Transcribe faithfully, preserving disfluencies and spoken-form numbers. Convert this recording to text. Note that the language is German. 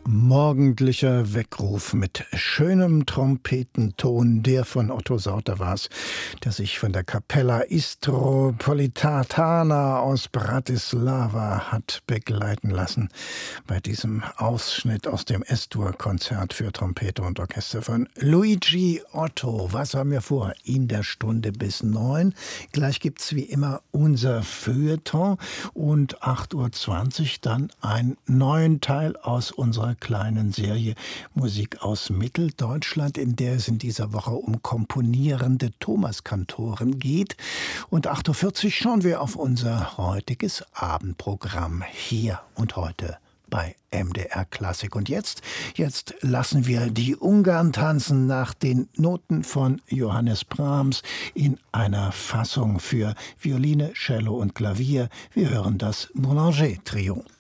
Morgendlicher Weckruf mit schönem Trompetenton, der von Otto Sauter war's, der sich von der Capella Istropolitana aus Bratislava hat begleiten lassen bei diesem Ausschnitt aus dem S-Dur-Konzert für Trompete und Orchester von Luigi Otto. Was haben wir vor? In der Stunde bis neun. Gleich gibt's wie immer unser Feuilleton und acht Uhr zwanzig dann einen neuen Teil aus unserer kleinen Serie Musik aus Mitteldeutschland, in der es in dieser Woche um komponierende Thomaskantoren geht. Und acht Uhr vierzig schauen wir auf unser heutiges Abendprogramm hier und heute bei M D R Klassik. Und jetzt, jetzt lassen wir die Ungarn tanzen nach den Noten von Johannes Brahms in einer Fassung für Violine, Cello und Klavier. Wir hören das Boulanger-Trio.